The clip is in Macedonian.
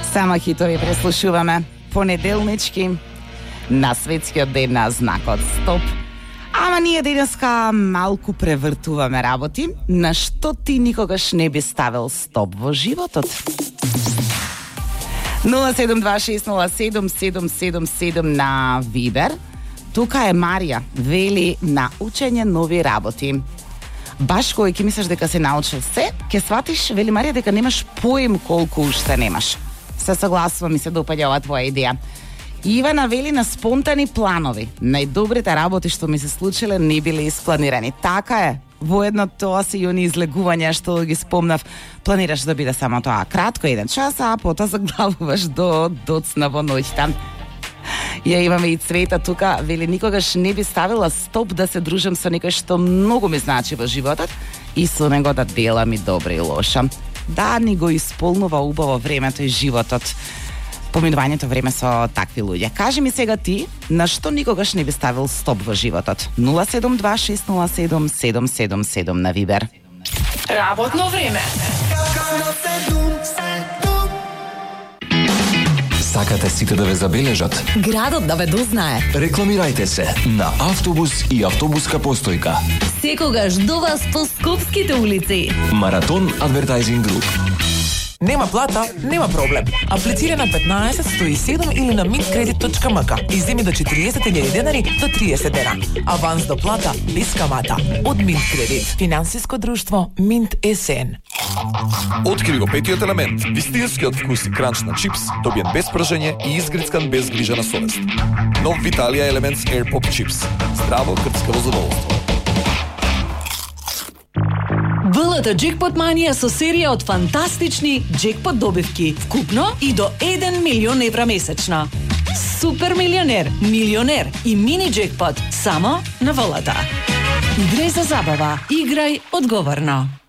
Само хитови преслушуваме. Понеделнички, на светскиот ден на знакот стоп. Ама ние денеска малку превртуваме работи, на што ти никогаш не би ставил стоп во животот. 072607777 на Вибер. Тука е Марија, вели на учење нови работи. Баш кој ќе мислиш дека се научил се, ќе сватиш, вели Марија, дека немаш поим колку уште немаш. Се согласувам, ми се допаѓа оваа твоја идеја. Ивана вели на спонтани планови. Најдобрите работи што ми се случиле не биле испланирани. Така е. Воедно тоа се и они излегувања што ги спомнав. Планираш да биде само тоа кратко, 1 час, а потоа заглавуваш до доцна во ноќта. Ја имаме и Цвета тука, вели никогаш не би ставила стоп да се дружам со некој што многу ми значи во животот и со него да делам и добро и лошо. Да ни го исполнува убаво времето и животот. Поминувањето време со такви луѓе. Кажи ми сега ти, на што никогаш не би ставил стоп во животот? 072607777 на Вибер. Работно време. Сакате сите да ве забележат? Градот да ве дознае. Рекламирајте се на автобус и автобуска постојка. Секогаш до вас по скопските улици. Маратон Адвертайзинг Груп. Нема плата, нема проблем. Аплицира на 15-107 или на mintkredit.mk и земи до 40.000 денари до 30 дена. Аванс до плата без камата. Од Mint Кредит. Финансиско друштво Mint СН. Откри го петиот елемент. Вистинскиот вкус и кранч на чипс, добиен без пражење и изгрицкан без грижа на совест. Нов Виталија Елементс Air Pop Chips. Здраво крцкаво задоволство. ВЛТ Джекпот Манија со серија од фантастични джекпот добивки. Вкупно и до 1 милион евра месечно. Супер милионер, милионер и мини джекпот само на ВЛТ. Играј за забава, играј одговорно.